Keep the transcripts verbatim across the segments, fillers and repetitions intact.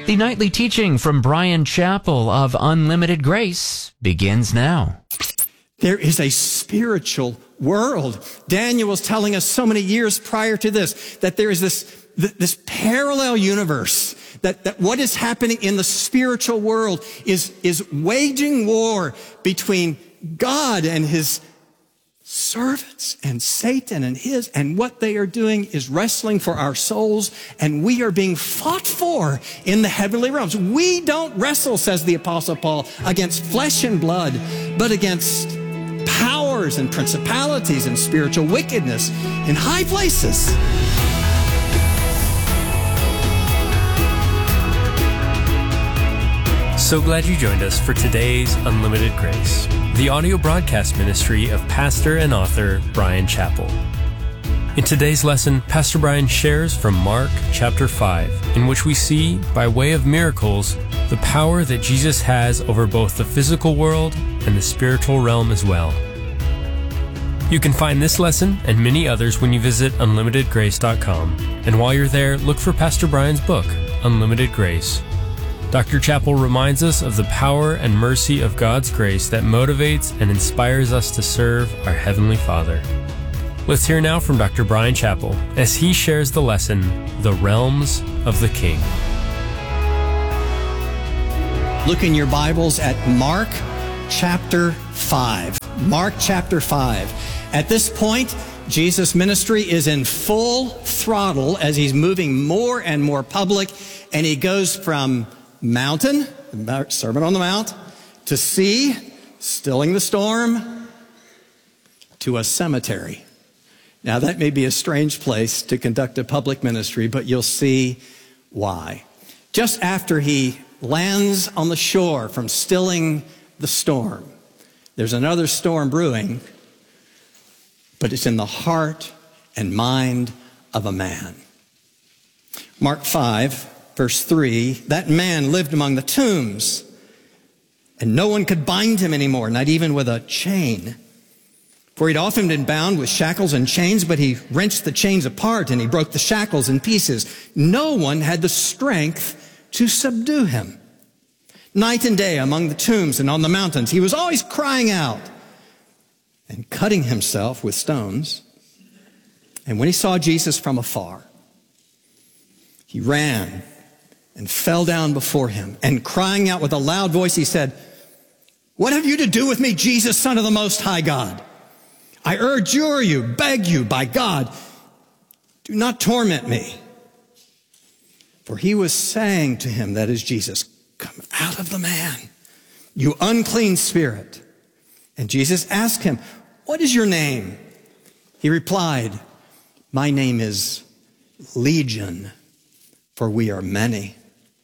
The nightly teaching from Bryan Chapell of Unlimited Grace begins now. There is a spiritual world. Daniel was telling us so many years prior to this that there is this, this parallel universe, that, that what is happening in the spiritual world is, is waging war between God and his servants and Satan and his, and what they are doing is wrestling for our souls, and we are being fought for in the heavenly realms. We don't wrestle, says the Apostle Paul, against flesh and blood, but against powers and principalities and spiritual wickedness in high places. So glad you joined us for today's Unlimited Grace, the audio broadcast ministry of pastor and author Bryan Chapell. In today's lesson, Pastor Bryan shares from Mark chapter five, in which we see, by way of miracles, the power that Jesus has over both the physical world and the spiritual realm as well. You can find this lesson and many others when you visit unlimited grace dot com. And while you're there, look for Pastor Bryan's book, Unlimited Grace. Doctor Chapell reminds us of the power and mercy of God's grace that motivates and inspires us to serve our Heavenly Father. Let's hear now from Doctor Bryan Chapell as he shares the lesson, The Realms of the King. Look in your Bibles at Mark chapter five. Mark chapter five. At this point, Jesus' ministry is in full throttle as he's moving more and more public, and he goes from mountain, Sermon on the Mount, to sea, stilling the storm, to a cemetery. Now, that may be a strange place to conduct a public ministry, but you'll see why. Just after he lands on the shore from stilling the storm, there's another storm brewing, but it's in the heart and mind of a man. Mark five, verse three, that man lived among the tombs, and no one could bind him anymore, not even with a chain. For he'd often been bound with shackles and chains, but he wrenched the chains apart and he broke the shackles in pieces. No one had the strength to subdue him. Night and day among the tombs and on the mountains, he was always crying out and cutting himself with stones. And when he saw Jesus from afar, he ran and fell down before him, and crying out with a loud voice, he said, "What have you to do with me, Jesus, Son of the Most High God? I adjure you, beg you, by God, do not torment me." For he was saying to him, that is Jesus, "Come out of the man, you unclean spirit." And Jesus asked him, "What is your name?" He replied, "My name is Legion, for we are many."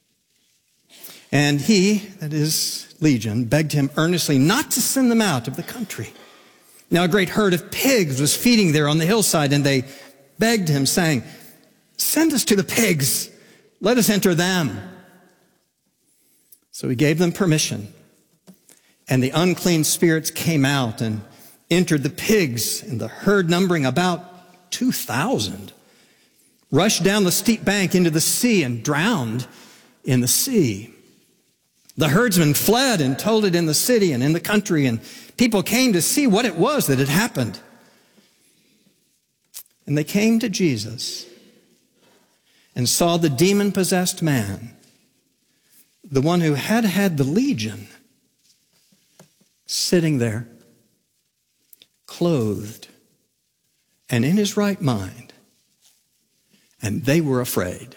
And he, that is Legion, begged him earnestly not to send them out of the country. Now a great herd of pigs was feeding there on the hillside, and they begged him, saying, "Send us to the pigs, let us enter them." So he gave them permission, and the unclean spirits came out and entered the pigs, and the herd, numbering about two thousand, rushed down the steep bank into the sea and drowned in the sea. The herdsmen fled and told it in the city and in the country, and people came to see what it was that had happened. And they came to Jesus and saw the demon-possessed man, the one who had had the legion, sitting there, clothed and in his right mind. And they were afraid.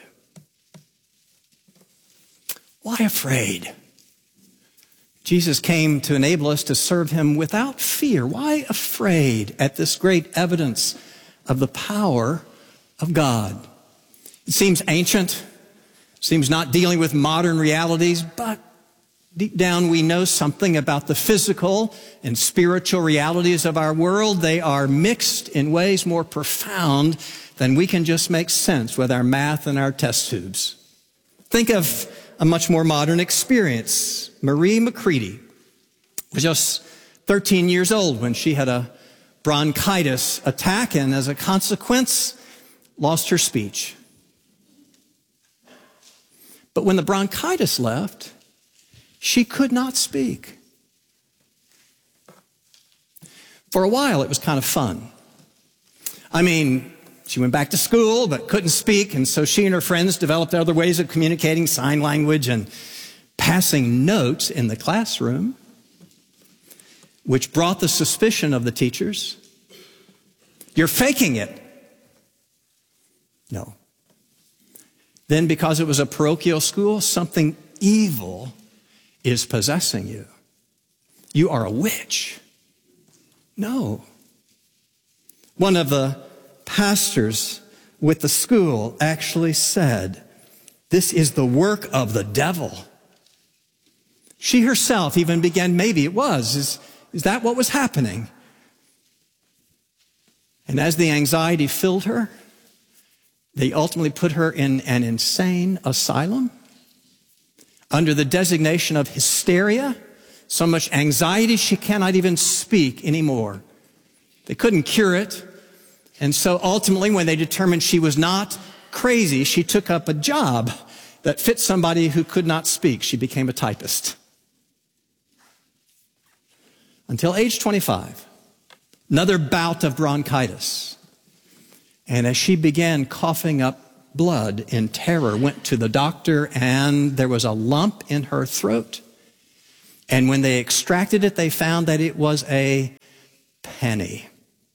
Why afraid? Jesus came to enable us to serve him without fear. Why afraid at this great evidence of the power of God? It seems ancient, seems not dealing with modern realities, but deep down we know something about the physical and spiritual realities of our world. They are mixed in ways more profound than we can just make sense with our math and our test tubes. Think of a much more modern experience. Marie McCready was just thirteen years old when she had a bronchitis attack, and as a consequence, lost her speech. But when the bronchitis left, she could not speak. For a while, it was kind of fun. I mean, she went back to school but couldn't speak, and so she and her friends developed other ways of communicating, sign language and passing notes in the classroom, which brought the suspicion of the teachers. You're faking it. No. Then, because it was a parochial school, something evil is possessing you. You are a witch. No. One of the pastors with the school actually said, "This is the work of the devil." She herself even began, maybe it was. Is, is that what was happening? And as the anxiety filled her, they ultimately put her in an insane asylum under the designation of hysteria. So much anxiety she cannot even speak anymore. They couldn't cure it. And so ultimately, when they determined she was not crazy, she took up a job that fit somebody who could not speak. She became a typist. Until age twenty-five, another bout of bronchitis. And as she began coughing up blood in terror, went to the doctor, and there was a lump in her throat. And when they extracted it, they found that it was a penny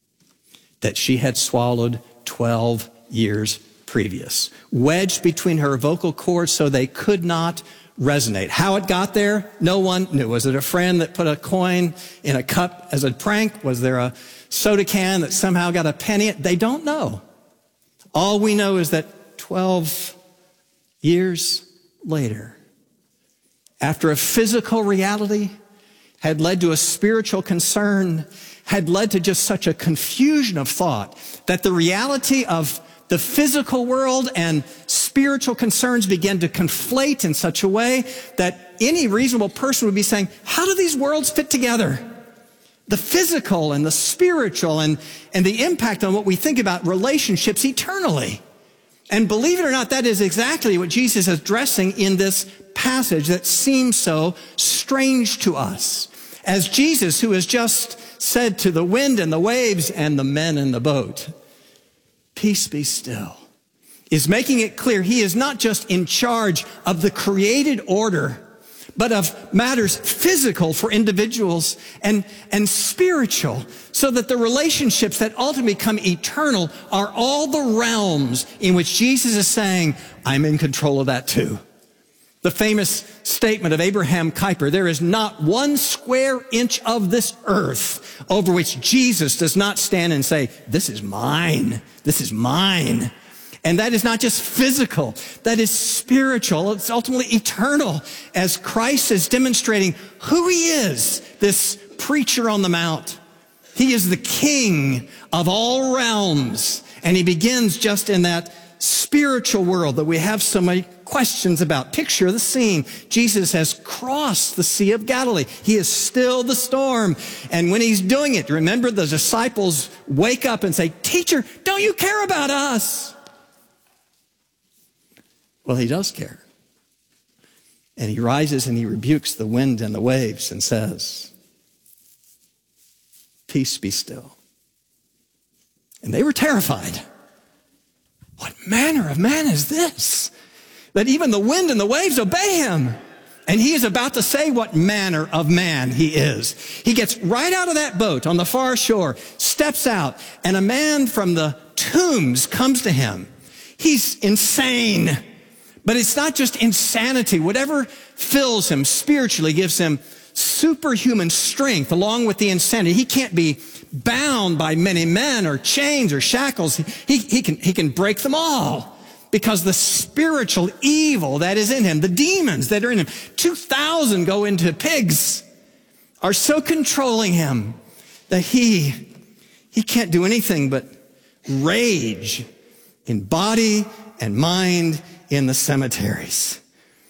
that she had swallowed twelve years previous, wedged between her vocal cords so they could not resonate. How it got there, no one knew. Was it a friend that put a coin in a cup as a prank? Was there a soda can that somehow got a penny? They don't know. All we know is that twelve years later, after a physical reality had led to a spiritual concern, had led to just such a confusion of thought that the reality of the physical world and spiritual concerns began to conflate in such a way that any reasonable person would be saying, how do these worlds fit together? The physical and the spiritual and, and the impact on what we think about relationships eternally. And believe it or not, that is exactly what Jesus is addressing in this passage that seems so strange to us. As Jesus, who has just said to the wind and the waves and the men in the boat, "Peace be still," is making it clear he is not just in charge of the created order, but of matters physical for individuals and, and spiritual, so that the relationships that ultimately become eternal are all the realms in which Jesus is saying, I'm in control of that too. The famous statement of Abraham Kuyper, there is not one square inch of this earth over which Jesus does not stand and say, this is mine, this is mine. And that is not just physical, that is spiritual. It's ultimately eternal, as Christ is demonstrating who he is, this preacher on the mount. He is the king of all realms. And he begins just in that spiritual world that we have so many questions about. Picture the scene. Jesus has crossed the Sea of Galilee. He is still the storm. And when he's doing it, remember the disciples wake up and say, "Teacher, don't you care about us?" Well, he does care. And he rises and he rebukes the wind and the waves and says, "Peace be still." And they were terrified. What manner of man is this, that even the wind and the waves obey him? And he is about to say what manner of man he is. He gets right out of that boat on the far shore, steps out, and a man from the tombs comes to him. He's insane. But it's not just insanity. Whatever fills him spiritually gives him superhuman strength along with the insanity. He can't be bound by many men or chains or shackles. He, he, can, he can break them all because the spiritual evil that is in him, the demons that are in him, two thousand go into pigs, are so controlling him that he, he can't do anything but rage in body and mind in the cemeteries.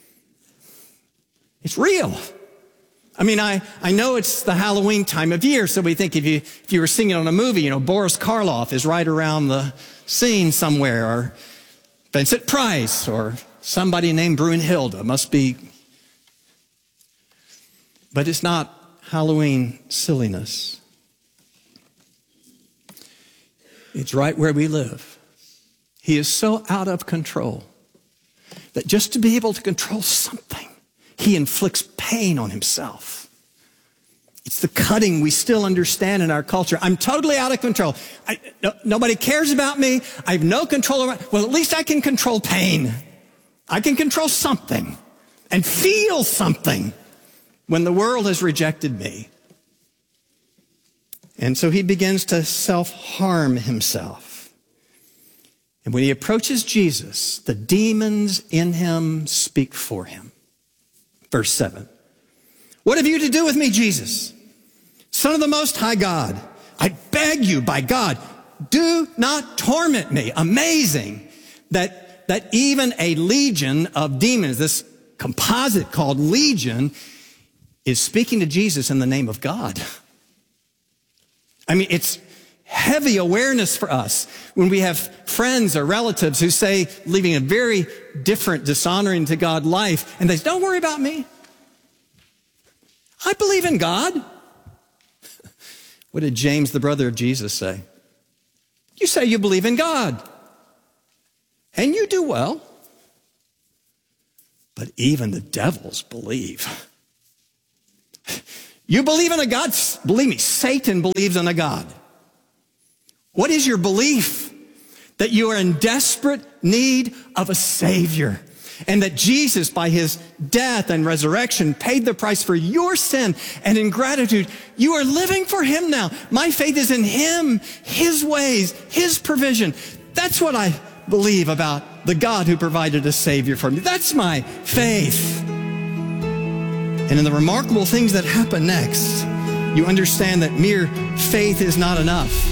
It's real. I mean, I, I know it's the Halloween time of year, so we think if you, if you were singing on a movie, you know, Boris Karloff is right around the scene somewhere, or Vincent Price, or Somebody named Brunhilde must be. But it's not Halloween silliness. It's right where we live. He is so out of control that just to be able to control something, he inflicts pain on himself. It's the cutting we still understand in our culture. I'm totally out of control. I, no, nobody cares about me. I have no control over it. Well, at least I can control pain. I can control something and feel something when the world has rejected me. And so he begins to self-harm himself. And when he approaches Jesus, the demons in him speak for him. Verse seven. What have you to do with me, Jesus, Son of the Most High God? I beg you, by God, do not torment me. Amazing that, that even a legion of demons, this composite called legion, is speaking to Jesus in the name of God. I mean, it's heavy awareness for us when we have friends or relatives who say, living a very different, dishonoring to God life, and they say, don't worry about me. I believe in God. What did James, the brother of Jesus, say? You say you believe in God, and you do well. But even the devils believe. You believe in a God? Believe me, Satan believes in a God. What is your belief? That you are in desperate need of a Savior, and that Jesus, by his death and resurrection, paid the price for your sin. And in gratitude, you are living for him now. My faith is in him, his ways, his provision. That's what I believe about the God who provided a Savior for me. That's my faith. And in the remarkable things that happen next, you understand that mere faith is not enough.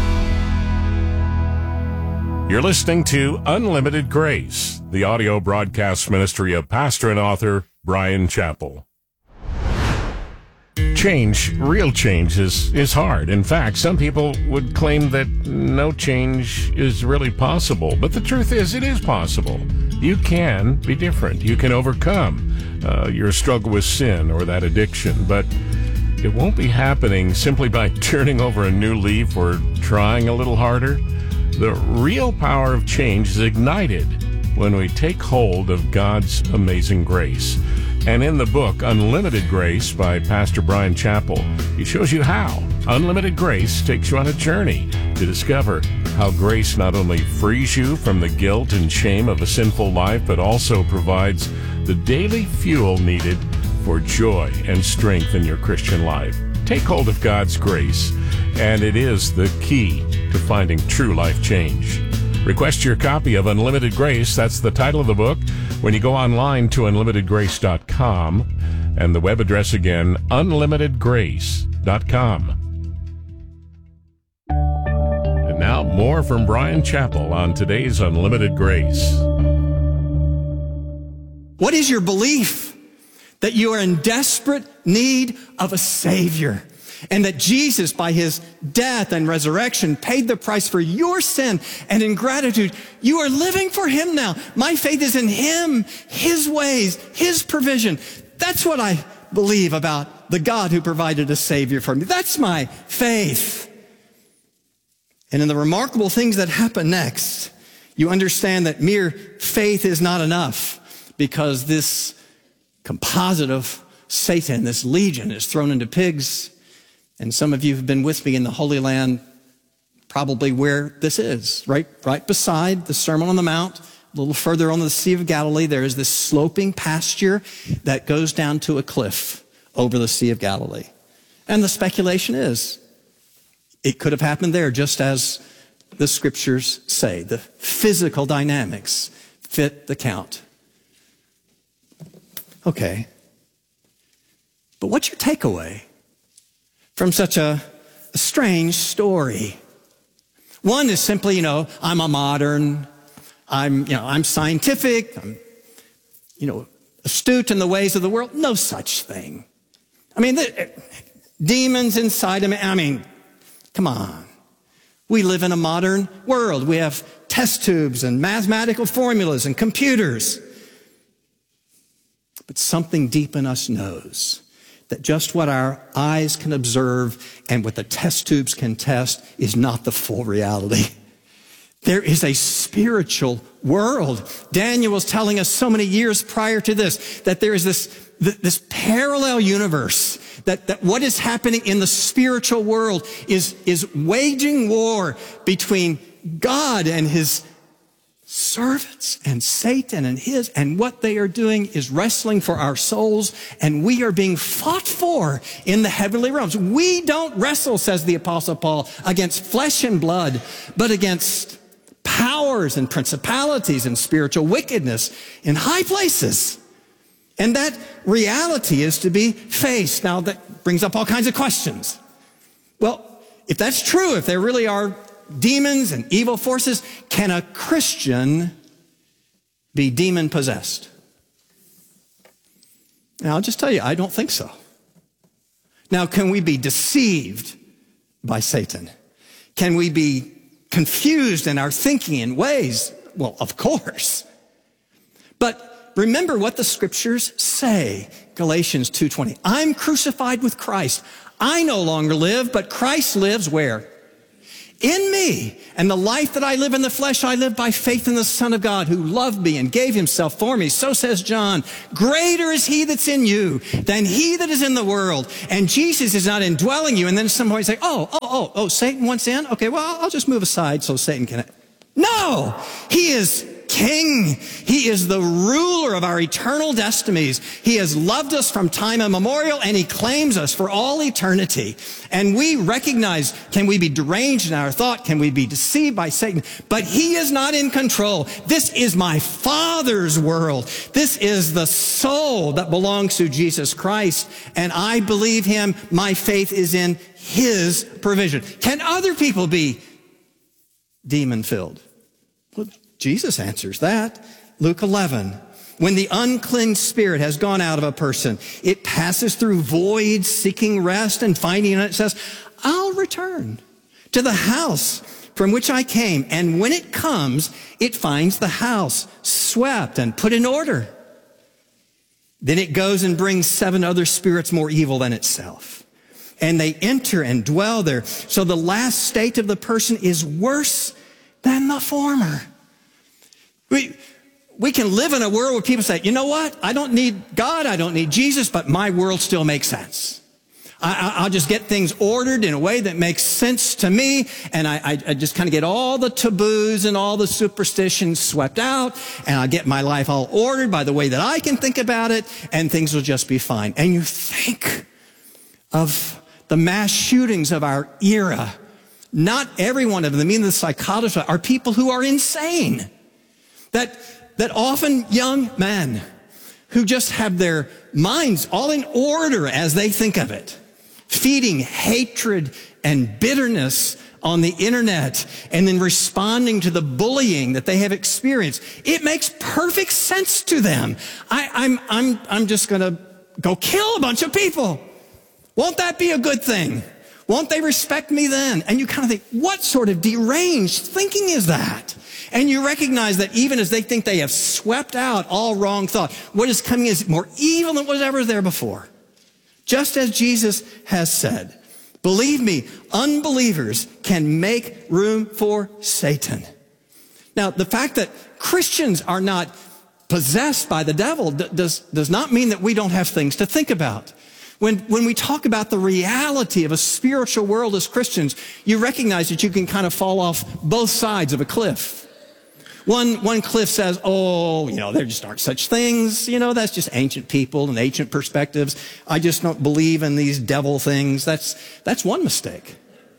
You're listening to Unlimited Grace, the audio broadcast ministry of pastor and author Bryan Chapell. Change, real change, is, is hard. In fact, some people would claim that no change is really possible. But the truth is, it is possible. You can be different. You can overcome uh, your struggle with sin or that addiction. But it won't be happening simply by turning over a new leaf or trying a little harder. The real power of change is ignited when we take hold of God's amazing grace. And in the book, Unlimited Grace by Pastor Bryan Chapell, he shows you how. Unlimited Grace takes you on a journey to discover how grace not only frees you from the guilt and shame of a sinful life, but also provides the daily fuel needed for joy and strength in your Christian life. Take hold of God's grace, and it is the key to finding true life change. Request your copy of Unlimited Grace. That's the title of the book when you go online to unlimited grace dot com, and the web address again, unlimited grace dot com. And now more from Bryan Chapell on today's Unlimited Grace. What is your belief? That you are in desperate need of a Savior, and that Jesus, by his death and resurrection, paid the price for your sin. And in gratitude, you are living for him now. My faith is in him, his ways, his provision. That's what I believe about the God who provided a Savior for me. That's my faith. And in the remarkable things that happen next, you understand that mere faith is not enough, because this composite of Satan, this legion, is thrown into pigs. And some of you have been with me in the Holy Land, probably where this is, right, right beside the Sermon on the Mount. A little further on the Sea of Galilee, there is this sloping pasture that goes down to a cliff over the Sea of Galilee. And the speculation is, it could have happened there, just as the scriptures say. The physical dynamics fit the count. Okay. But what's your takeaway from such a, a strange story? One is simply, you know, I'm a modern, I'm, you know, I'm scientific, I'm, you know, astute in the ways of the world. No such thing. I mean, the, demons inside of me. I mean, come on. We live in a modern world. We have test tubes and mathematical formulas and computers. But something deep in us knows that just what our eyes can observe and what the test tubes can test is not the full reality. There is a spiritual world. Daniel was telling us so many years prior to this that there is this, this parallel universe, that, that what is happening in the spiritual world is, is waging war between God and his servants and Satan and his, and what they are doing is wrestling for our souls, and we are being fought for in the heavenly realms. We don't wrestle, says the Apostle Paul, against flesh and blood, but against powers and principalities and spiritual wickedness in high places. And that reality is to be faced. Now, that brings up all kinds of questions. Well, if that's true, if there really are demons and evil forces, can a Christian be demon possessed? Now, I'll just tell you, I don't think so. Now, can we be deceived by Satan? Can we be confused in our thinking in ways? Well, of course. But remember what the scriptures say. Galatians two twenty. I'm crucified with Christ. I no longer live, but Christ lives where? In me. And the life that I live in the flesh, I live by faith in the Son of God who loved me and gave himself for me. So says John, greater is he that's in you than he that is in the world. And Jesus is not indwelling you. And then somebody say, oh, oh, oh, oh, Satan wants in? Okay, well, I'll just move aside so Satan can. No, he is King. He is the ruler of our eternal destinies. He has loved us from time immemorial, and he claims us for all eternity. And we recognize, can we be deranged in our thought? Can we be deceived by Satan? But he is not in control. This is my Father's world. This is the soul that belongs to Jesus Christ, and I believe him. My faith is in his provision. Can other people be demon-filled? Well, Jesus answers that. Luke eleven. When the unclean spirit has gone out of a person, it passes through voids, seeking rest and finding, and it says, I'll return to the house from which I came. And when it comes, it finds the house swept and put in order. Then it goes and brings seven other spirits more evil than itself. And they enter and dwell there. So the last state of the person is worse than the former. We, we can live in a world where people say, you know what? I don't need God. I don't need Jesus, but my world still makes sense. I, I'll just get things ordered in a way that makes sense to me. And I, I, I just kind of get all the taboos and all the superstitions swept out. And I'll get my life all ordered by the way that I can think about it. And things will just be fine. And you think of the mass shootings of our era. Not every one of them, even the psychologists, are people who are insane. That, that often young men who just have their minds all in order as they think of it, feeding hatred and bitterness on the internet and then responding to the bullying that they have experienced. It makes perfect sense to them. I, I'm, I'm, I'm just going to go kill a bunch of people. Won't that be a good thing? Won't they respect me then? And you kind of think, what sort of deranged thinking is that? And you recognize that even as they think they have swept out all wrong thought, what is coming is more evil than was ever there before. Just as Jesus has said, believe me, unbelievers can make room for Satan. Now, the fact that Christians are not possessed by the devil does, does not mean that we don't have things to think about. When, when we talk about the reality of a spiritual world as Christians, you recognize that you can kind of fall off both sides of a cliff. One, one cliff says, oh, you know, there just aren't such things. You know, that's just ancient people and ancient perspectives. I just don't believe in these devil things. That's, that's one mistake.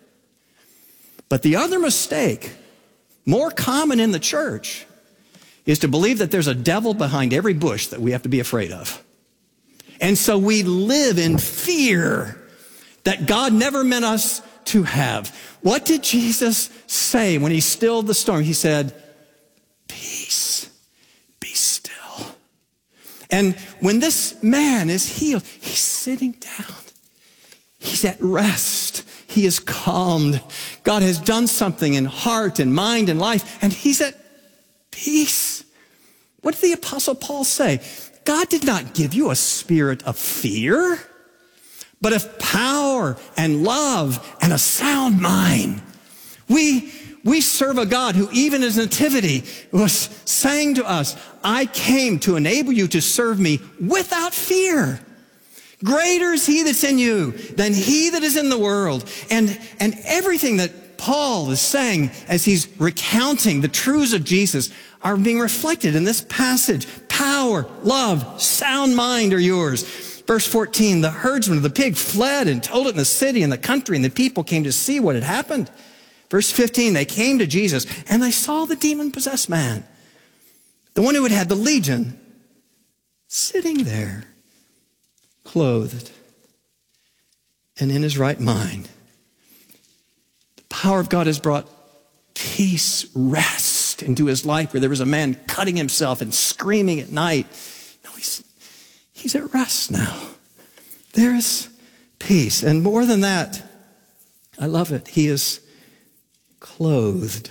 But the other mistake, more common in the church, is to believe that there's a devil behind every bush that we have to be afraid of. And so we live in fear that God never meant us to have. What did Jesus say when he stilled the storm? He said, peace, be still. And when this man is healed, he's sitting down. He's at rest. He is calmed. God has done something in heart and mind and life, and he's at peace. What did the Apostle Paul say? God did not give you a spirit of fear, but of power and love and a sound mind. We, we serve a God who even in his nativity was saying to us, I came to enable you to serve me without fear. Greater is he that's in you than he that is in the world. And, and everything that Paul is saying as he's recounting the truths of Jesus are being reflected in this passage. Power, love, sound mind are yours. Verse fourteen, the herdsman of the pig fled and told it in the city and the country, and the people came to see what had happened. Verse fifteen, they came to Jesus and they saw the demon-possessed man, the one who had had the legion, sitting there, clothed and in his right mind. The power of God has brought peace, rest into his life, where there was a man cutting himself and screaming at night. No, he's, he's at rest now. There is peace. And more than that, I love it, he is clothed.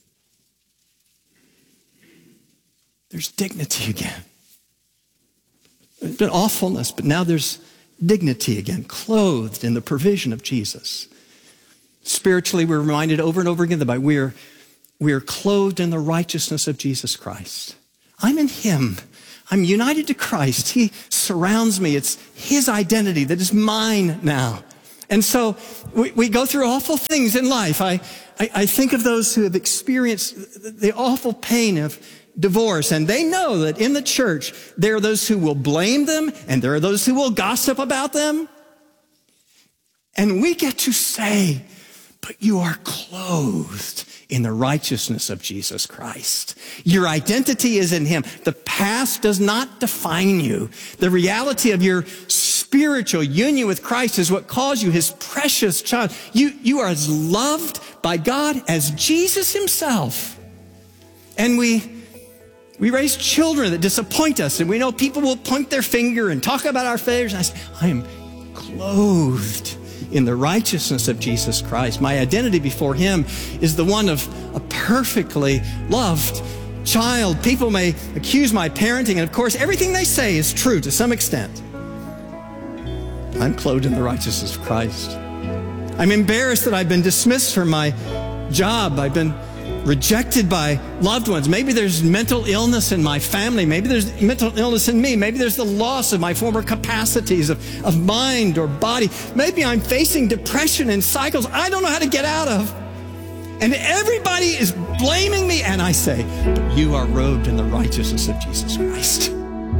There's dignity again. There's been awfulness, but now there's dignity again, clothed in the provision of Jesus. Spiritually, we're reminded over and over again that we are, we are clothed in the righteousness of Jesus Christ. I'm in him. I'm united to Christ. He surrounds me. It's his identity that is mine now. And so we, we go through awful things in life. I, I, I think of those who have experienced the awful pain of divorce, and they know that in the church, there are those who will blame them, and there are those who will gossip about them. And we get to say, but you are clothed in the righteousness of Jesus Christ. Your identity is in him. The past does not define you. The reality of your spiritual union with Christ is what calls you his precious child. You, you are as loved by God as Jesus himself. And we We raise children that disappoint us, and we know people will point their finger and talk about our failures. And I say, I am clothed in the righteousness of Jesus Christ. My identity before him is the one of a perfectly loved child. People may accuse my parenting, and of course, everything they say is true to some extent. I'm clothed in the righteousness of Christ. I'm embarrassed that I've been dismissed from my job. I've been rejected by loved ones. Maybe there's mental illness in my family. Maybe there's mental illness in me. Maybe there's the loss of my former capacities of, of mind or body. Maybe I'm facing depression and cycles I don't know how to get out of. And everybody is blaming me. And I say, but you are robed in the righteousness of Jesus Christ.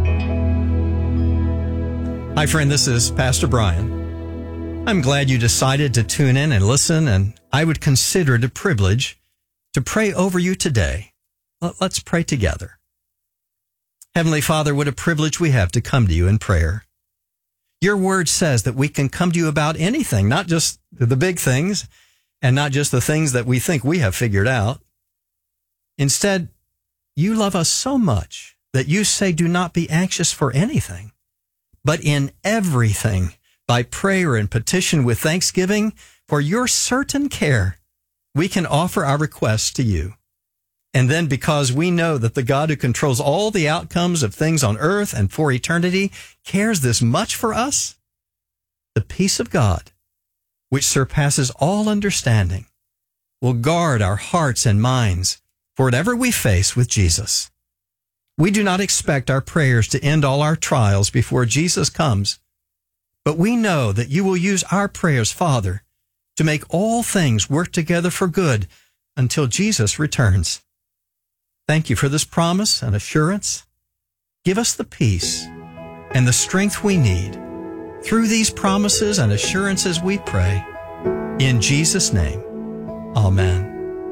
Hi, friend. This is Pastor Brian. I'm glad you decided to tune in and listen, and I would consider it a privilege to pray over you today. Let's pray together. Heavenly Father, what a privilege we have to come to you in prayer. Your word says that we can come to you about anything, not just the big things and not just the things that we think we have figured out. Instead, you love us so much that you say, do not be anxious for anything, but in everything, by prayer and petition with thanksgiving, for your certain care, we can offer our requests to you. And then, because we know that the God who controls all the outcomes of things on earth and for eternity cares this much for us, the peace of God, which surpasses all understanding, will guard our hearts and minds for whatever we face with Jesus. We do not expect our prayers to end all our trials before Jesus comes, but we know that you will use our prayers, Father, to make all things work together for good until Jesus returns. Thank you for this promise and assurance. Give us the peace and the strength we need. Through these promises and assurances we pray. In Jesus' name, amen.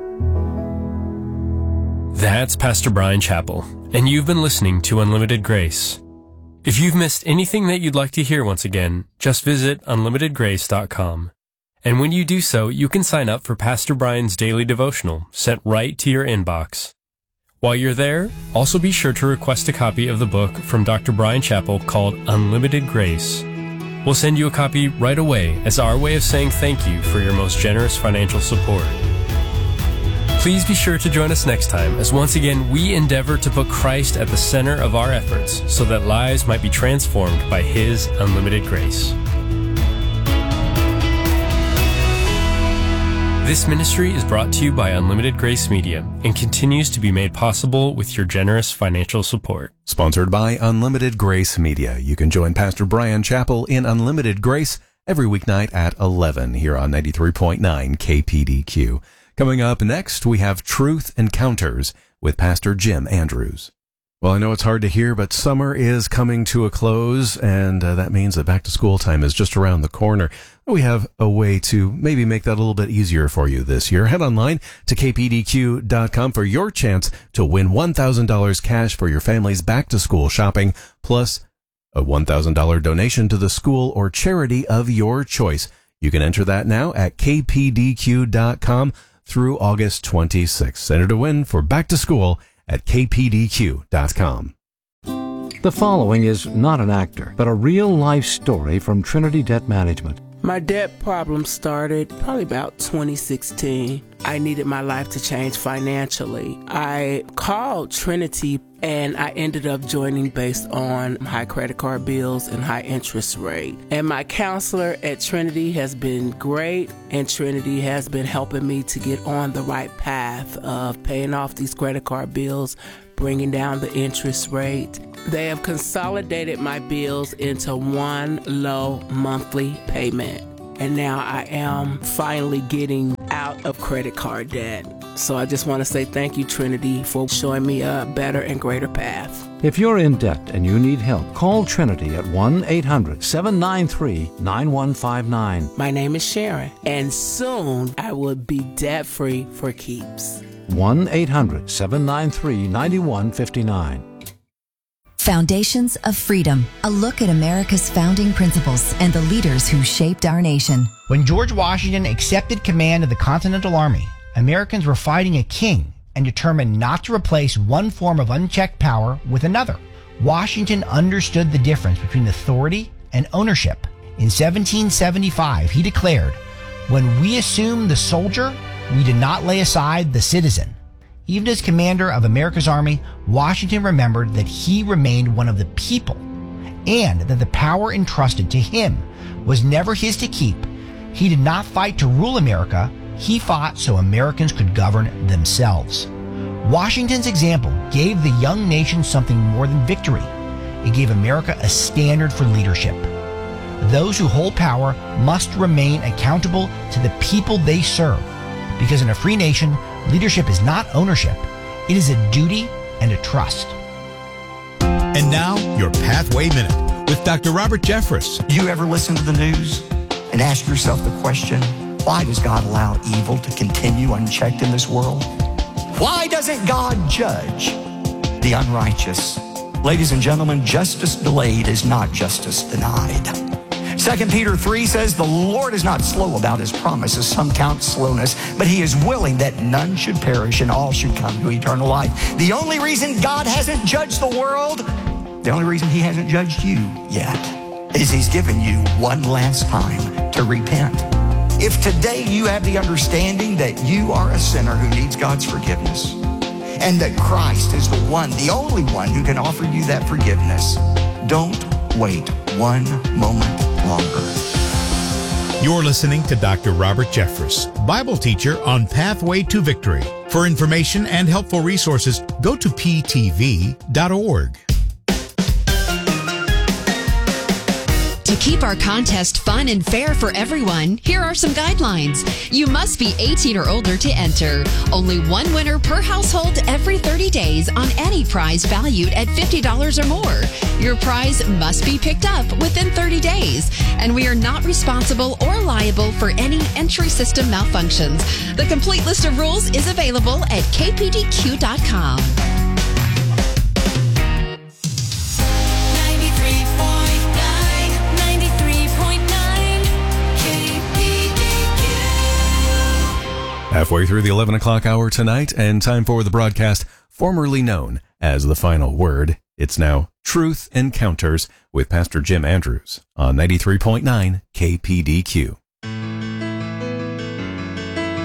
That's Pastor Brian Chappell, and you've been listening to Unlimited Grace. If you've missed anything that you'd like to hear once again, just visit unlimited grace dot com. And when you do so, you can sign up for Pastor Brian's daily devotional sent right to your inbox. While you're there, also be sure to request a copy of the book from Doctor Brian Chappell called Unlimited Grace. We'll send you a copy right away as our way of saying thank you for your most generous financial support. Please be sure to join us next time as once again we endeavor to put Christ at the center of our efforts so that lives might be transformed by His unlimited grace. This ministry is brought to you by Unlimited Grace Media and continues to be made possible with your generous financial support. Sponsored by Unlimited Grace Media. You can join Pastor Brian Chappell in Unlimited Grace every weeknight at eleven here on ninety-three point nine K P D Q. Coming up next, we have Truth Encounters with Pastor Jim Andrews. Well, I know it's hard to hear, but summer is coming to a close, and uh, that means that back to school time is just around the corner. We have a way to maybe make that a little bit easier for you this year. Head online to K P D Q dot com for your chance to win one thousand dollars cash for your family's back to school shopping, plus a one thousand dollars donation to the school or charity of your choice. You can enter that now at K P D Q dot com through August twenty-sixth. Enter to win for back to school at K P D Q dot com. The following is not an actor, but a real-life story from Trinity Debt Management. My debt problem started probably about twenty sixteen. I needed my life to change financially. I called Trinity and I ended up joining based on high credit card bills and high interest rate. And my counselor at Trinity has been great, and Trinity has been helping me to get on the right path of paying off these credit card bills, bringing down the interest rate. They have consolidated my bills into one low monthly payment. And now I am finally getting out of credit card debt. So I just want to say thank you, Trinity, for showing me a better and greater path. If you're in debt and you need help, call Trinity at one eight hundred seven nine three nine one five nine. My name is Sharon, and soon I will be debt-free for keeps. one eight hundred seven nine three nine one five nine. Foundations of Freedom, a look at America's founding principles and the leaders who shaped our nation. When George Washington accepted command of the Continental Army, Americans were fighting a king and determined not to replace one form of unchecked power with another. Washington understood the difference between authority and ownership. In seventeen seventy-five, he declared, "When we assume the soldier, we did not lay aside the citizen." Even as commander of America's army, Washington remembered that he remained one of the people and that the power entrusted to him was never his to keep. He did not fight to rule America. He fought so Americans could govern themselves. Washington's example gave the young nation something more than victory. It gave America a standard for leadership. Those who hold power must remain accountable to the people they serve, because in a free nation, leadership is not ownership. It is a duty and a trust. And now, your Pathway Minute with Doctor Robert Jeffress. You ever listen to the news and ask yourself the question, why does God allow evil to continue unchecked in this world? Why doesn't God judge the unrighteous? Ladies and gentlemen, justice delayed is not justice denied. Second Peter three says, the Lord is not slow about his promises, some count slowness, but he is willing that none should perish and all should come to eternal life. The only reason God hasn't judged the world, the only reason he hasn't judged you yet, is he's given you one last time to repent. If today you have the understanding that you are a sinner who needs God's forgiveness, and that Christ is the one, the only one who can offer you that forgiveness, don't wait one moment longer. You're listening to Doctor Robert Jeffress, Bible teacher on Pathway to Victory. For information and helpful resources, go to P T V dot org. To keep our contest fun and fair for everyone, here are some guidelines. You must be eighteen or older to enter. Only one winner per household every thirty days on any prize valued at fifty dollars or more. Your prize must be picked up within thirty days, and we are not responsible or liable for any entry system malfunctions. The complete list of rules is available at K P D Q dot com. Halfway through the eleven o'clock hour tonight, and time for the broadcast formerly known as The Final Word. It's now Truth Encounters with Pastor Jim Andrews on ninety-three point nine K P D Q.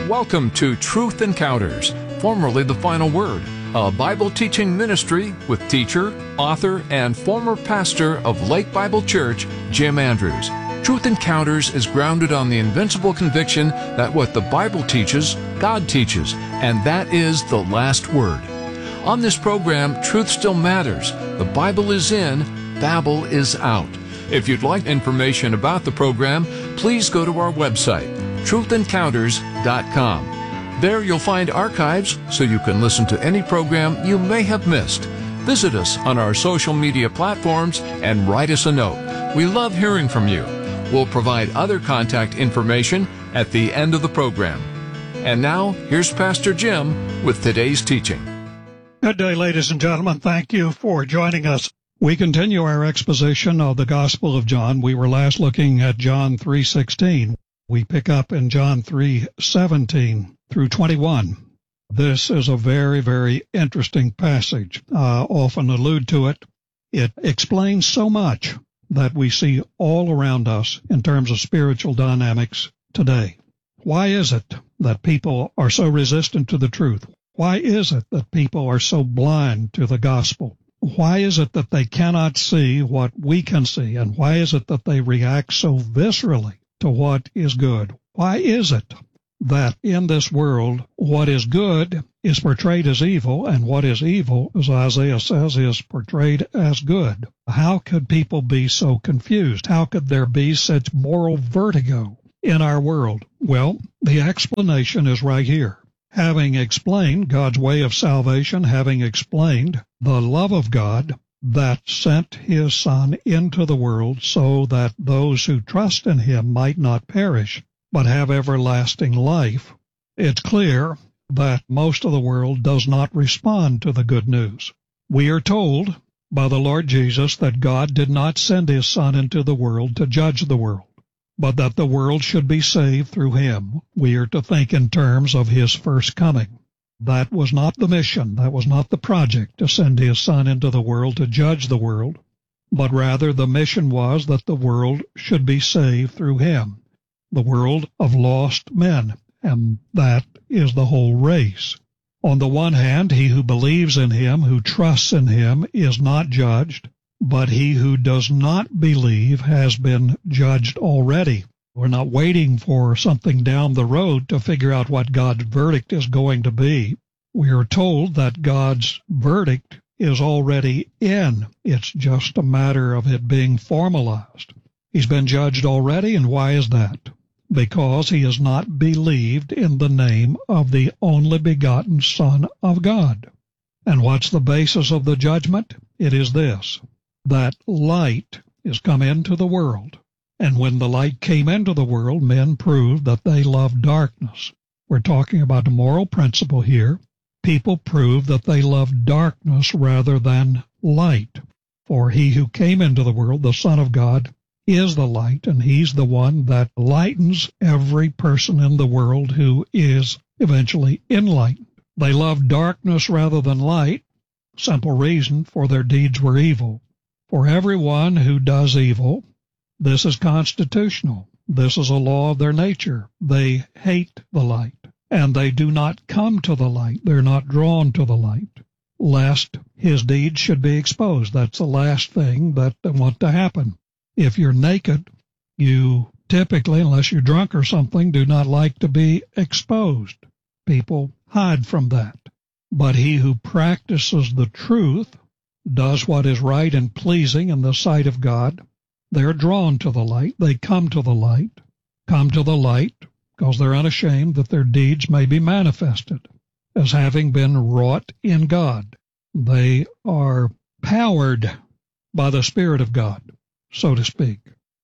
Welcome to Truth Encounters, formerly The Final Word, a Bible teaching ministry with teacher, author, and former pastor of Lake Bible Church, Jim Andrews. Truth Encounters is grounded on the invincible conviction that what the Bible teaches, God teaches, and that is the last word. On this program, truth still matters. The Bible is in, Babel is out. If you'd like information about the program, please go to our website, truth encounters dot com. There you'll find archives so you can listen to any program you may have missed. Visit us on our social media platforms and write us a note. We love hearing from you. We'll provide other contact information at the end of the program. And now, here's Pastor Jim with today's teaching. Good day, ladies and gentlemen. Thank you for joining us. We continue our exposition of the Gospel of John. We were last looking at John three sixteen. We pick up in John three seventeen through twenty-one. This is a very, very interesting passage. I often allude to it. It explains so much that we see all around us in terms of spiritual dynamics today. Why is it that people are so resistant to the truth? Why is it that people are so blind to the gospel? Why is it that they cannot see what we can see? And why is it that they react so viscerally to what is good? Why is it that in this world, what is good is portrayed as evil, and what is evil, as Isaiah says, is portrayed as good? How could people be so confused? How could there be such moral vertigo in our world? Well, the explanation is right here. Having explained God's way of salvation, having explained the love of God that sent His Son into the world so that those who trust in Him might not perish, but have everlasting life, it's clear that most of the world does not respond to the good news. We are told by the Lord Jesus that God did not send His Son into the world to judge the world, but that the world should be saved through Him. We are to think in terms of His first coming. That was not the mission, that was not the project, to send His Son into the world to judge the world, but rather the mission was that the world should be saved through Him, the world of lost men, and that is the whole race. On the one hand, he who believes in Him, who trusts in Him, is not judged, but he who does not believe has been judged already. We're not waiting for something down the road to figure out what God's verdict is going to be. We are told that God's verdict is already in. It's just a matter of it being formalized. He's been judged already, and why is that? Because he has not believed in the name of the only begotten Son of God. And what's the basis of the judgment? It is this, that light is come into the world. And when the light came into the world, men proved that they loved darkness. We're talking about a moral principle here. People proved that they loved darkness rather than light. For he who came into the world, the Son of God, is the light, and He's the one that lightens every person in the world who is eventually enlightened. They loved darkness rather than light. Simple reason, for their deeds were evil. For everyone who does evil, this is constitutional. This is a law of their nature. They hate the light, and they do not come to the light. They're not drawn to the light, lest his deeds should be exposed. That's the last thing that they want to happen. If you're naked, you typically, unless you're drunk or something, do not like to be exposed. People hide from that. But he who practices the truth, does what is right and pleasing in the sight of God, they're drawn to the light. They come to the light, come to the light because they're unashamed that their deeds may be manifested as having been wrought in God. They are powered by the Spirit of God, so to speak.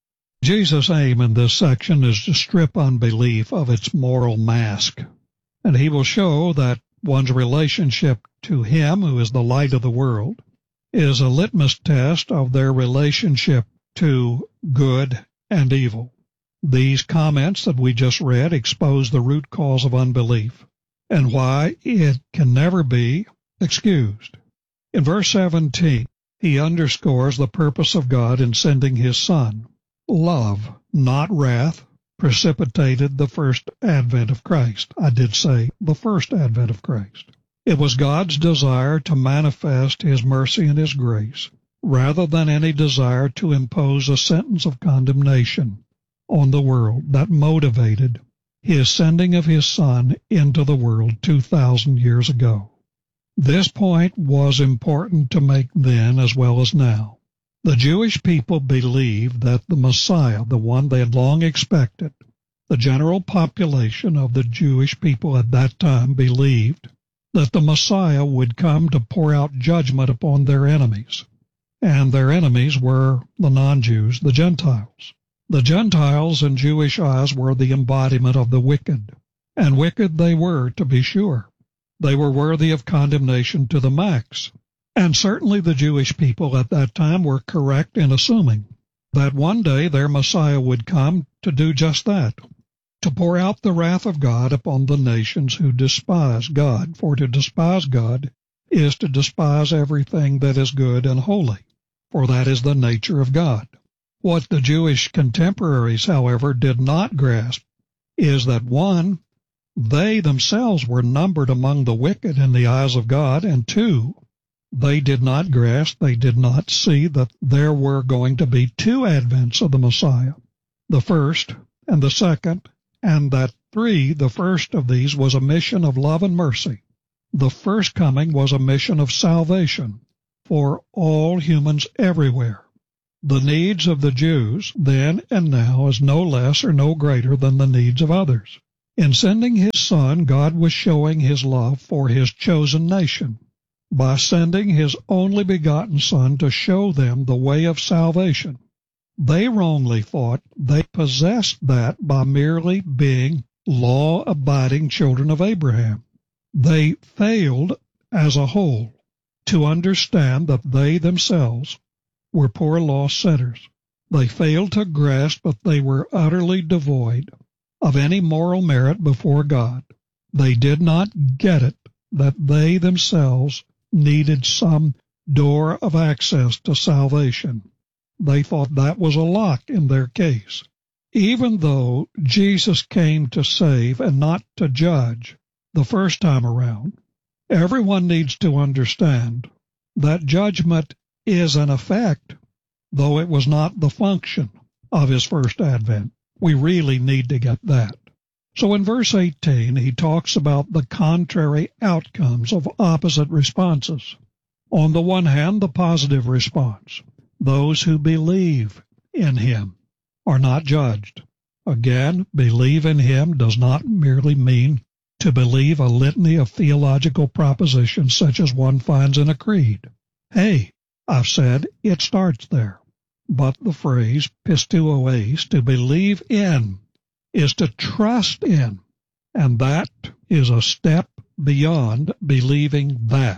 Jesus' aim in this section is to strip unbelief of its moral mask, and he will show that one's relationship to Him, who is the light of the world, is a litmus test of their relationship to good and evil. These comments that we just read expose the root cause of unbelief and why it can never be excused. In verse seventeen, he underscores the purpose of God in sending His Son. Love, not wrath, precipitated the first advent of Christ. I did say the first advent of Christ. It was God's desire to manifest His mercy and His grace, rather than any desire to impose a sentence of condemnation on the world that motivated His sending of His Son into the world two thousand years ago. This point was important to make then as well as now. The Jewish people believed that the Messiah, the one they had long expected, the general population of the Jewish people at that time believed that the Messiah would come to pour out judgment upon their enemies. And their enemies were the non-Jews, the Gentiles. The Gentiles in Jewish eyes were the embodiment of the wicked, and wicked they were, to be sure. They were worthy of condemnation to the max. And certainly the Jewish people at that time were correct in assuming that one day their Messiah would come to do just that, to pour out the wrath of God upon the nations who despise God. For to despise God is to despise everything that is good and holy, for that is the nature of God. What the Jewish contemporaries, however, did not grasp is that, one, they themselves were numbered among the wicked in the eyes of God, and two, they did not grasp, they did not see that there were going to be two advents of the Messiah, the first and the second, and that three, the first of these was a mission of love and mercy. The first coming was a mission of salvation for all humans everywhere. The needs of the Jews then and now is no less or no greater than the needs of others. In sending His Son, God was showing His love for His chosen nation by sending His only begotten Son to show them the way of salvation. They wrongly thought they possessed that by merely being law-abiding children of Abraham. They failed, as a whole, to understand that they themselves were poor lost sinners. They failed to grasp that they were utterly devoid of any moral merit before God. They did not get it that they themselves needed some door of access to salvation. They thought that was a lock in their case. Even though Jesus came to save and not to judge the first time around, everyone needs to understand that judgment is an effect, though it was not the function of His first advent. We really need to get that. So in verse eighteen, he talks about the contrary outcomes of opposite responses. On the one hand, the positive response. Those who believe in Him are not judged. Again, believe in Him does not merely mean to believe a litany of theological propositions such as one finds in a creed. Hey, I've said it starts there. But the phrase pisteuoes, to believe in, is to trust in, and that is a step beyond believing that.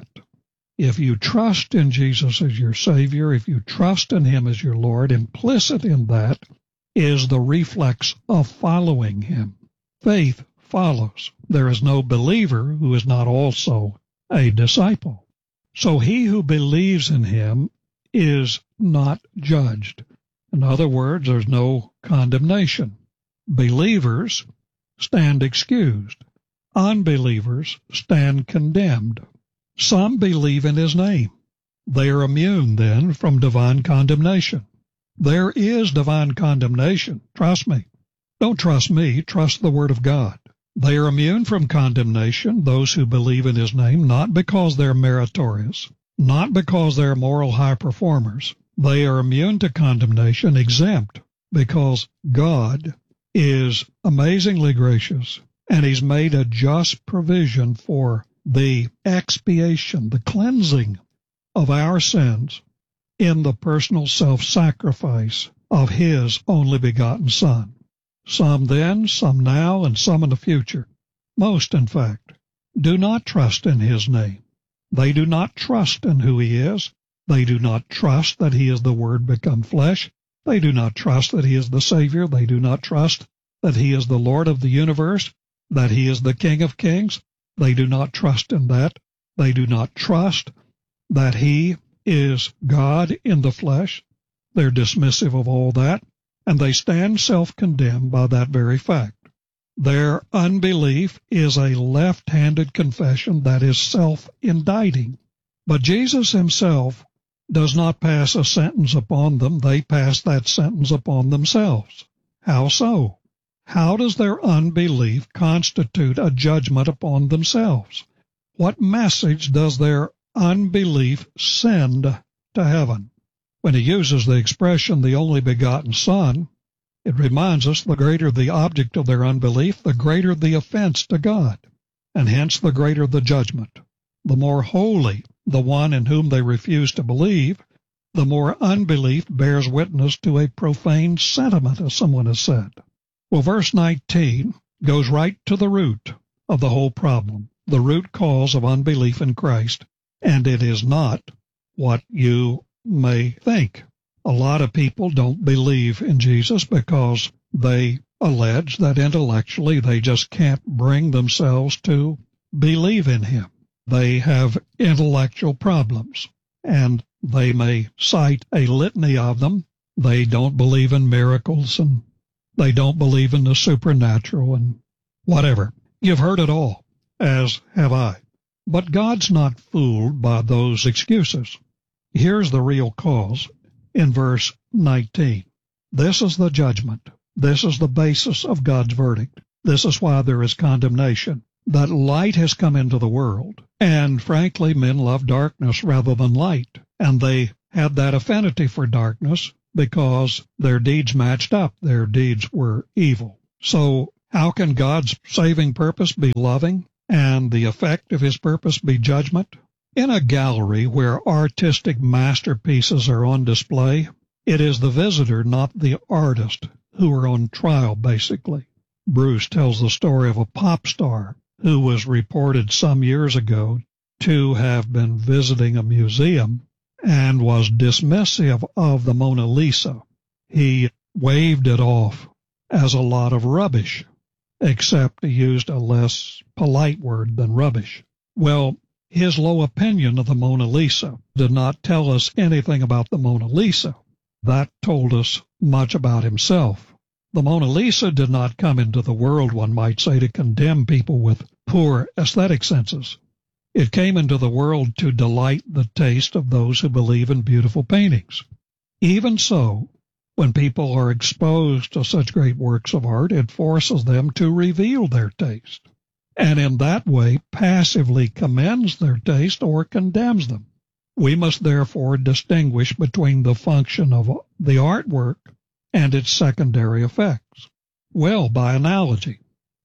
If you trust in Jesus as your Savior, if you trust in Him as your Lord, implicit in that is the reflex of following Him. Faith follows. There is no believer who is not also a disciple. So he who believes in Him is not judged. In other words, there's no condemnation. Believers stand excused. Unbelievers stand condemned. Some believe in His name. They are immune, then, from divine condemnation. There is divine condemnation. Trust me. Don't trust me. Trust the Word of God. They are immune from condemnation, those who believe in His name, not because they're meritorious, not because they're moral high performers. They are immune to condemnation, exempt, because God is amazingly gracious, and He's made a just provision for the expiation, the cleansing of our sins in the personal self-sacrifice of His only begotten Son. Some then, some now, and some in the future, most in fact, do not trust in His name. They do not trust in who He is. They do not trust that He is the Word become flesh. They do not trust that He is the Savior. They do not trust that He is the Lord of the universe, that He is the King of kings. They do not trust in that. They do not trust that He is God in the flesh. They're dismissive of all that. and they stand self-condemned by that very fact. Their unbelief is a left-handed confession that is self-indicting. But Jesus himself does not pass a sentence upon them. They pass that sentence upon themselves. How so? How does their unbelief constitute a judgment upon themselves? What message does their unbelief send to heaven? When he uses the expression, the only begotten Son, it reminds us the greater the object of their unbelief, the greater the offense to God, and hence the greater the judgment. The more holy the one in whom they refuse to believe, the more unbelief bears witness to a profane sentiment, as someone has said. Well, verse nineteen goes right to the root of the whole problem, the root cause of unbelief in Christ, and it is not what you may think. A lot of people don't believe in Jesus because they allege that intellectually they just can't bring themselves to believe in him. They have intellectual problems, and they may cite a litany of them. They don't believe in miracles, and they don't believe in the supernatural, and whatever. You've heard it all, as have I. But God's not fooled by those excuses. Here's the real cause in verse nineteen. This is the judgment. This is the basis of God's verdict. This is why there is condemnation. That light has come into the world, and frankly, men love darkness rather than light, and they had that affinity for darkness because their deeds matched up. Their deeds were evil. So how can God's saving purpose be loving and the effect of his purpose be judgment? In a gallery where artistic masterpieces are on display, it is the visitor, not the artist, who are on trial, basically. Bruce tells the story of a pop star who was reported some years ago to have been visiting a museum and was dismissive of the Mona Lisa. He waved it off as a lot of rubbish, except he used a less polite word than rubbish. Well, his low opinion of the Mona Lisa did not tell us anything about the Mona Lisa. That told us much about himself. The Mona Lisa did not come into the world, one might say, to condemn people with poor aesthetic senses. It came into the world to delight the taste of those who believe in beautiful paintings. Even so, when people are exposed to such great works of art, it forces them to reveal their taste, and in that way passively commends their taste or condemns them. We must therefore distinguish between the function of the artwork and its secondary effects. Well, by analogy,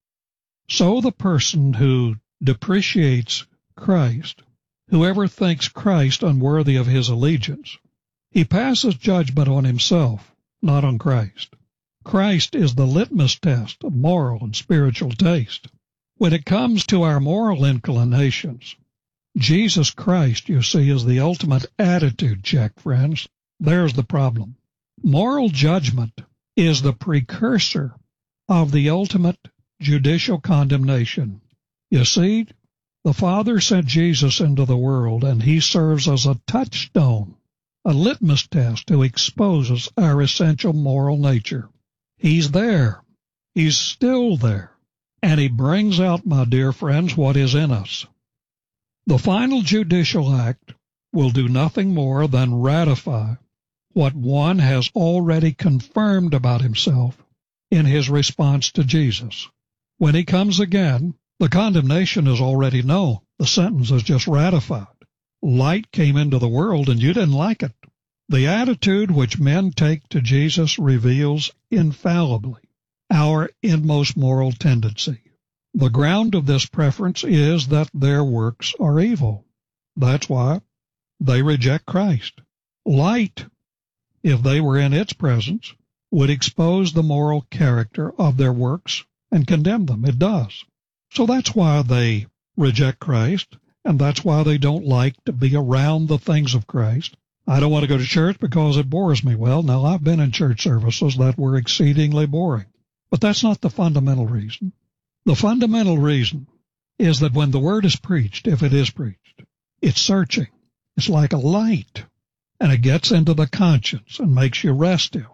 so the person who depreciates Christ, whoever thinks Christ unworthy of his allegiance, he passes judgment on himself, not on Christ. Christ is the litmus test of moral and spiritual taste. When it comes to our moral inclinations, Jesus Christ, you see, is the ultimate attitude check, friends. There's the problem. Moral judgment is the precursor of the ultimate judicial condemnation. You see, the Father sent Jesus into the world, and he serves as a touchstone, a litmus test to expose our essential moral nature. He's there. He's still there. And he brings out, my dear friends, what is in us. The final judicial act will do nothing more than ratify what one has already confirmed about himself in his response to Jesus. When he comes again, the condemnation is already known. The sentence is just ratified. Light came into the world, and you didn't like it. The attitude which men take to Jesus reveals infallibly our inmost moral tendency. The ground of this preference is that their works are evil. That's why they reject Christ. Light, if they were in its presence, would expose the moral character of their works and condemn them. It does. So that's why they reject Christ, and that's why they don't like to be around the things of Christ. I don't want to go to church because it bores me. Well, now, I've been in church services that were exceedingly boring. But that's not the fundamental reason. The fundamental reason is that when the Word is preached, if it is preached, it's searching. It's like a light, and it gets into the conscience and makes you restive.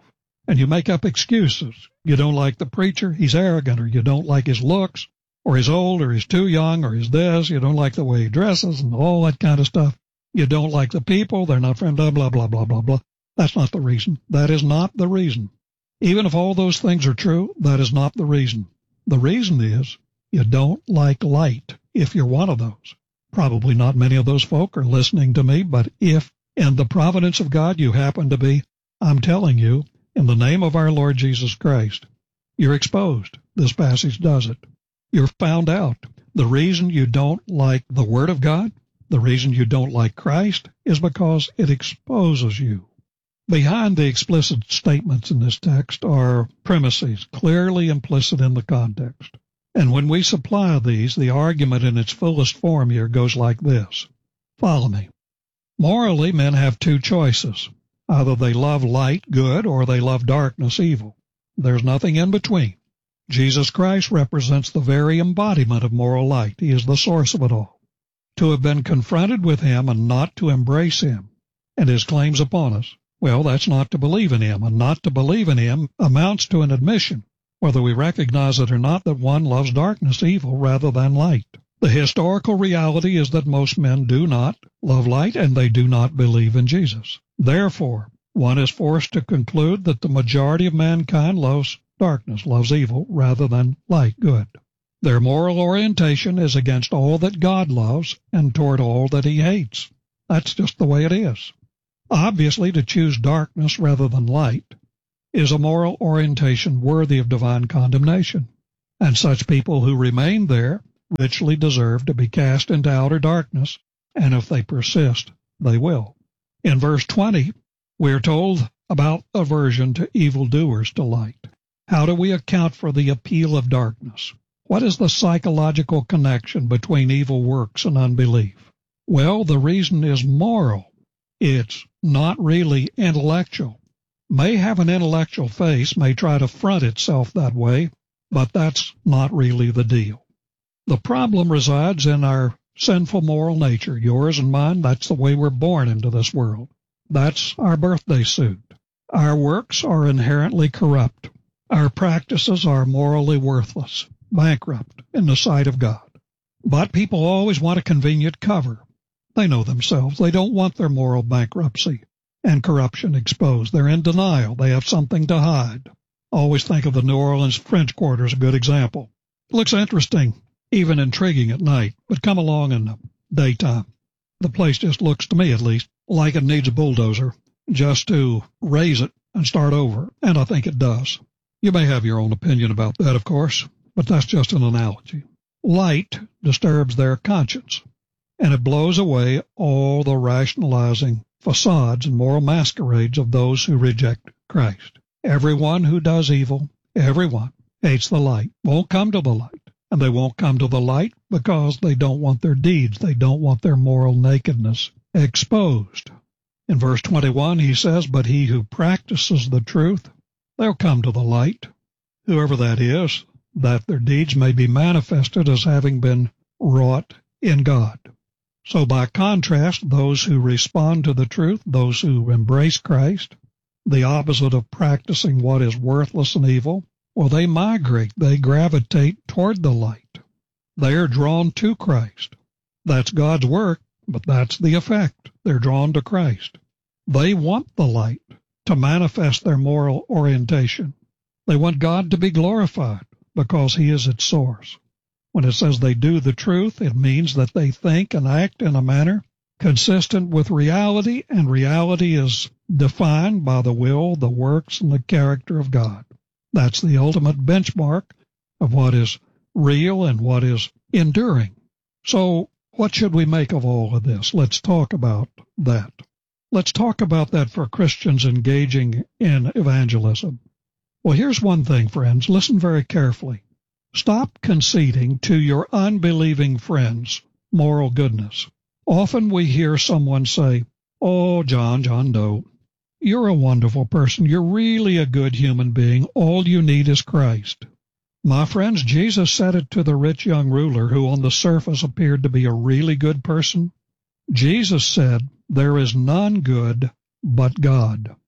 and you make up excuses. You don't like the preacher, he's arrogant, or you don't like his looks, or he's old, or he's too young, or he's this, you don't like the way he dresses, and all that kind of stuff. You don't like the people, they're not friends, blah, blah, blah, blah, blah, blah. That's not the reason. That is not the reason. Even if all those things are true, that is not the reason. The reason is you don't like light, if you're one of those. Probably not many of those folk are listening to me, but if in the providence of God you happen to be, I'm telling you, in the name of our Lord Jesus Christ, you're exposed. This passage does it. You're found out. The reason you don't like the Word of God, the reason you don't like Christ, is because it exposes you. Behind the explicit statements in this text are premises clearly implicit in the context. And when we supply these, the argument in its fullest form here goes like this. Follow me. Morally, men have two choices. Either they love light, good, or they love darkness, evil. There's nothing in between. Jesus Christ represents the very embodiment of moral light. He is the source of it all. To have been confronted with him and not to embrace him and his claims upon us, well, that's not to believe in him, and not to believe in him amounts to an admission, whether we recognize it or not, that one loves darkness, evil, rather than light. The historical reality is that most men do not love light, and they do not believe in Jesus. Therefore, one is forced to conclude that the majority of mankind loves darkness, loves evil, rather than light, good. Their moral orientation is against all that God loves and toward all that he hates. That's just the way it is. Obviously, to choose darkness rather than light is a moral orientation worthy of divine condemnation, and such people who remain there richly deserve to be cast into outer darkness, and if they persist, they will. In verse twenty, we are told about aversion to evildoers to light. How do we account for the appeal of darkness? What is the psychological connection between evil works and unbelief? Well, the reason is moral. It's not really intellectual. May have an intellectual face, may try to front itself that way, but that's not really the deal. The problem resides in our sinful moral nature, yours and mine. That's the way we're born into this world. That's our birthday suit. Our works are inherently corrupt. Our practices are morally worthless, bankrupt in the sight of God. But people always want a convenient cover. They know themselves. They don't want their moral bankruptcy and corruption exposed. They're in denial. They have something to hide. Always think of the New Orleans French Quarter as a good example. It looks interesting, even intriguing at night, but come along in the daytime. The place just looks, to me at least, like it needs a bulldozer just to raise it and start over, and I think it does. You may have your own opinion about that, of course, but that's just an analogy. Light disturbs their conscience, and it blows away all the rationalizing facades and moral masquerades of those who reject Christ. Everyone who does evil, everyone, hates the light, won't come to the light. And they won't come to the light because they don't want their deeds, they don't want their moral nakedness exposed. In verse twenty-one, he says, but he who practices the truth, they'll come to the light, whoever that is, that their deeds may be manifested as having been wrought in God. So by contrast, those who respond to the truth, those who embrace Christ, the opposite of practicing what is worthless and evil, well, they migrate, they gravitate toward the light. They are drawn to Christ. That's God's work, but that's the effect. They're drawn to Christ. They want the light to manifest their moral orientation. They want God to be glorified because he is its source. When it says they do the truth, it means that they think and act in a manner consistent with reality, and reality is defined by the will, the works, and the character of God. That's the ultimate benchmark of what is real and what is enduring. So what should we make of all of this? Let's talk about that. Let's talk about that for Christians engaging in evangelism. Well, here's one thing, friends. Listen very carefully. Stop conceding to your unbelieving friends moral goodness. Often we hear someone say, oh, John, John Doe, you're a wonderful person. You're really a good human being. All you need is Christ. My friends, Jesus said it to the rich young ruler who on the surface appeared to be a really good person. Jesus said, there is none good but God.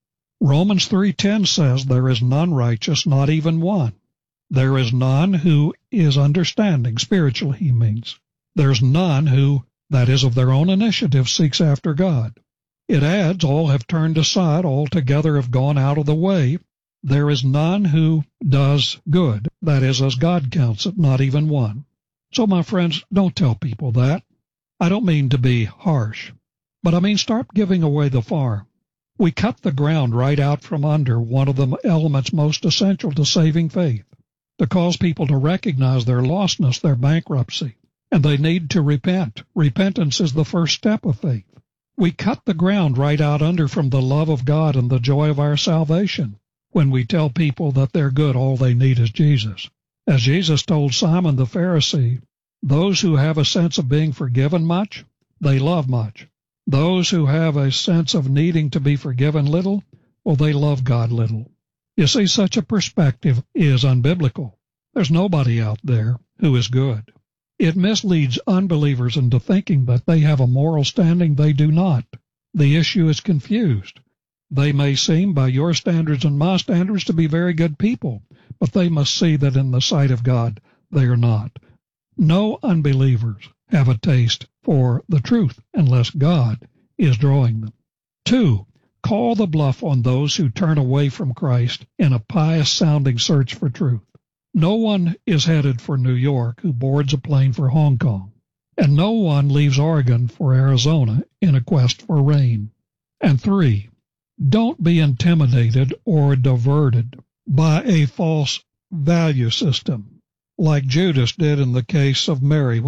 Romans three ten says, there is none righteous, not even one. There is none who is understanding, spiritually he means. There's none who, that is of their own initiative, seeks after God. It adds, all have turned aside, all together have gone out of the way. There is none who does good, that is, as God counts it, not even one. So, my friends, don't tell people that. I don't mean to be harsh, but I mean start giving away the farm. We cut the ground right out from under one of the elements most essential to saving faith, to cause people to recognize their lostness, their bankruptcy, and they need to repent. Repentance is the first step of faith. We cut the ground right out under from the love of God and the joy of our salvation when we tell people that they're good, all they need is Jesus. As Jesus told Simon the Pharisee, those who have a sense of being forgiven much, they love much. Those who have a sense of needing to be forgiven little, well, they love God little. You see, such a perspective is unbiblical. There's nobody out there who is good. It misleads unbelievers into thinking that they have a moral standing they do not. The issue is confused. They may seem, by your standards and my standards, to be very good people, but they must see that in the sight of God they are not. No unbelievers have a taste for the truth unless God is drawing them. Two, call the bluff on those who turn away from Christ in a pious-sounding search for truth. No one is headed for New York who boards a plane for Hong Kong, and no one leaves Oregon for Arizona in a quest for rain. And three, don't be intimidated or diverted by a false value system, like Judas did in the case of Mary.